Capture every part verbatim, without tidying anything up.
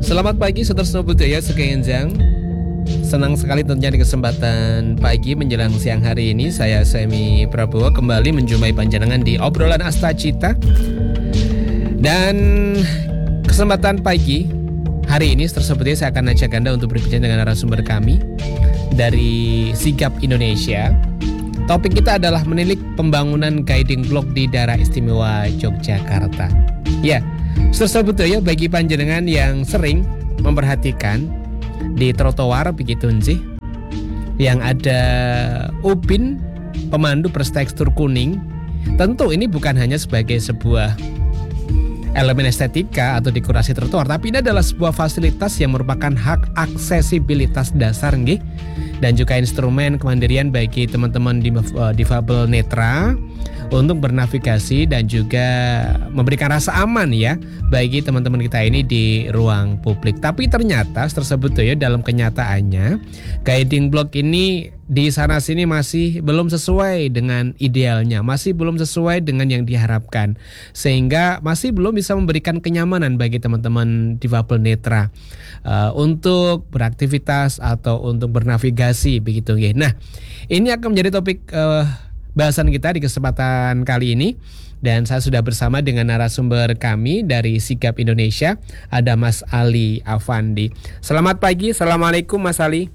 Selamat pagi Saudara Budaya Sekenjang. Senang sekali tentunya di kesempatan pagi menjelang siang hari ini saya Semi Prabowo kembali menjumpai panjenengan di obrolan Asta Cita. Dan kesempatan pagi hari ini tersebut saya akan ajak Anda untuk berbincang dengan narasumber kami dari Sigap Indonesia. Topik kita adalah menilik pembangunan guiding block di daerah istimewa Yogyakarta. Ya, tersebut ya bagi panjenengan yang sering memperhatikan di trotoar begitu sih, yang ada ubin pemandu bertekstur kuning. Tentu ini bukan hanya sebagai sebuah elemen estetika atau dekorasi trotoar, tapi ini adalah sebuah fasilitas yang merupakan hak aksesibilitas dasar nggih, dan juga instrumen kemandirian bagi teman-teman difabel netra untuk bernavigasi dan juga memberikan rasa aman ya bagi teman-teman kita ini di ruang publik. Tapi ternyata tersebut tuh ya dalam kenyataannya guiding block ini di sana sini masih belum sesuai dengan idealnya, masih belum sesuai dengan yang diharapkan, sehingga masih belum bisa memberikan kenyamanan bagi teman-teman difabel netra uh, untuk beraktivitas atau untuk bernavigasi begitu ya. Nah, ini akan menjadi topik uh, bahasan kita di kesempatan kali ini, dan saya sudah bersama dengan narasumber kami dari Sigap Indonesia, ada Mas Ali Afandi. Selamat pagi, Assalamualaikum Mas Ali.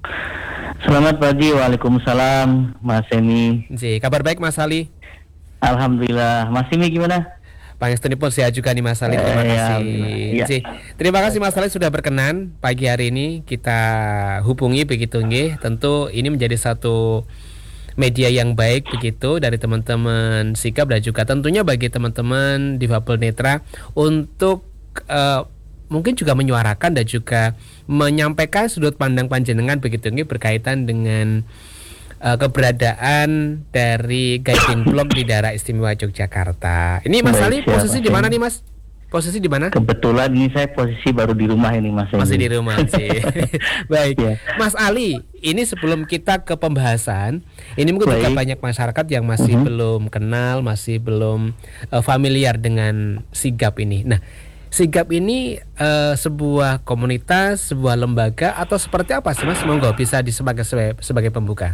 Selamat pagi, Waalaikumsalam Mas Semi. Ji, kabar baik Mas Ali? Alhamdulillah. Mas Semi gimana? Pangestunipun sehat juga nih Mas Ali, terima eh, kasih. Ya. Ji, terima kasih Mas Ali sudah berkenan pagi hari ini kita hubungi begitu nggih. Tentu ini menjadi satu media yang baik begitu dari teman-teman Sigap dan juga tentunya bagi teman-teman difabel netra untuk uh, mungkin juga menyuarakan dan juga menyampaikan sudut pandang panjenengan begitu nggih berkaitan dengan uh, keberadaan dari guiding block di daerah istimewa Yogyakarta. Ini Mas Ali posisi di mana nih Mas? Posisi di mana? Kebetulan ini saya posisi baru di rumah ini Mas. Masih di rumah sih. Baik, ya. Mas Ali, ini sebelum kita ke pembahasan, ini mungkin Baik. juga banyak masyarakat yang masih uh-huh. belum kenal, masih belum uh, familiar dengan Sigap ini. Nah, Sigap ini uh, sebuah komunitas, sebuah lembaga atau seperti apa sih Mas? Monggo bisa di sebagai sebagai pembuka.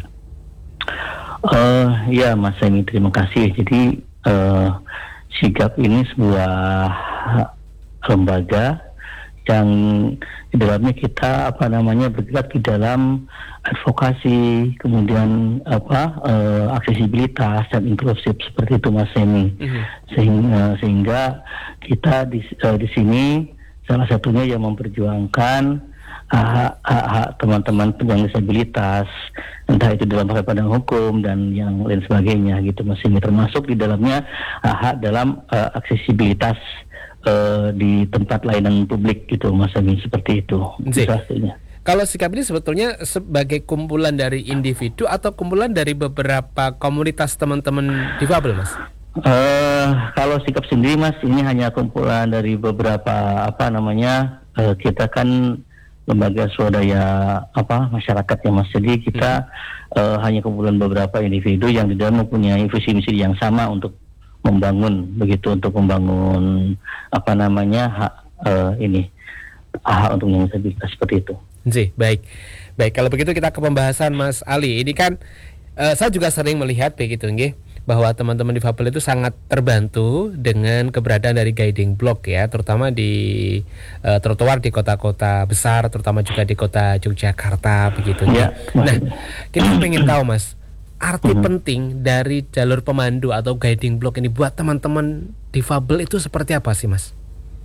Uh, ya Mas Semi, terima kasih. Jadi uh, Sigap ini sebuah lembaga yang di dalamnya kita apa namanya bergerak di dalam advokasi, kemudian apa uh, aksesibilitas dan inklusif seperti itu Mas Semi. Mm-hmm. Sehingga, sehingga kita di, uh, di sini salah satunya yang memperjuangkan hak-hak teman-teman penyandang disabilitas, entah itu dalam pandang hukum dan yang lain sebagainya gitu Mas Semi, termasuk di dalamnya hak dalam uh, aksesibilitas uh, di tempat layanan publik gitu Mas Semi, seperti itu. Pastinya. Kalau Sigap ini sebetulnya sebagai kumpulan dari individu atau kumpulan dari beberapa komunitas teman-teman difabel Mas? Uh, kalau Sigap sendiri Mas, ini hanya kumpulan dari beberapa apa namanya uh, kita kan lembaga swadaya apa masyarakat ya Mas. Jadi kita hmm. uh, hanya kumpulan beberapa individu yang di dalam mempunyai visi misi yang sama untuk membangun begitu, untuk membangun apa namanya hak uh, ini hak untuk yang disabilitas seperti itu. Ji, baik. Baik, kalau begitu kita ke pembahasan Mas Ali. Ini kan uh, saya juga sering melihat begitu nggih, bahwa teman-teman difabel itu sangat terbantu dengan keberadaan dari guiding block ya, terutama di uh, trotoar di kota-kota besar, terutama juga di kota Yogyakarta begitu ya. Nah, kita pengen tahu Mas, arti uh-huh. penting dari jalur pemandu atau guiding block ini buat teman-teman difabel itu seperti apa sih Mas?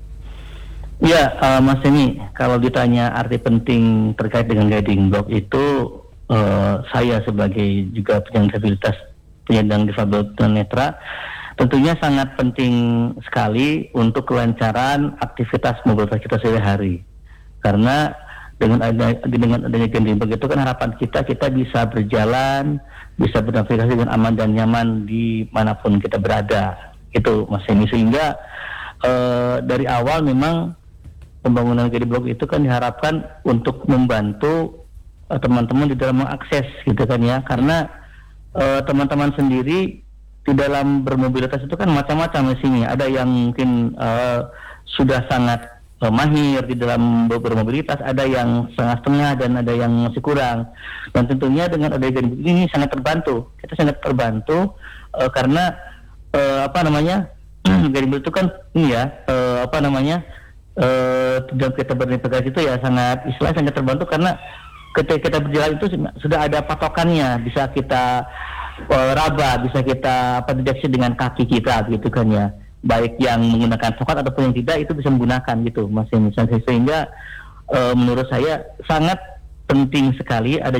Ya, uh, Mas Semi, kalau ditanya arti penting terkait dengan guiding block itu, uh, saya sebagai juga penyandang disabilitas, penyandang difabel tunanetra, tentunya sangat penting sekali untuk kelancaran aktivitas mobilitas kita sehari-hari. Karena dengan adanya dengan adanya guiding block itu kan harapan kita kita bisa berjalan, bisa bernavigasi dengan aman dan nyaman di manapun kita berada. Itu Mas Semi, sehingga uh, dari awal memang pembangunan guiding block itu kan diharapkan untuk membantu uh, teman-teman di dalam mengakses gitu kan ya, karena uh, teman-teman sendiri di dalam bermobilitas itu kan macam-macam di sini. Ada yang mungkin uh, sudah sangat uh, mahir di dalam bermobilitas, ada yang setengah-setengah dan ada yang masih kurang. Dan tentunya dengan adanya guiding book ini sangat terbantu. Kita sangat terbantu uh, karena uh, apa namanya guiding book itu kan ini ya uh, apa namanya uh, dalam kita berintegrasi itu ya sangat istilah sangat terbantu karena ketika kita berjalan itu sudah ada patokannya, bisa kita uh, raba, bisa kita apa deteksi dengan kaki kita gitu kan ya, baik yang menggunakan tongkat ataupun yang tidak itu bisa menggunakan gitu Mas, sehingga uh, menurut saya sangat penting sekali ada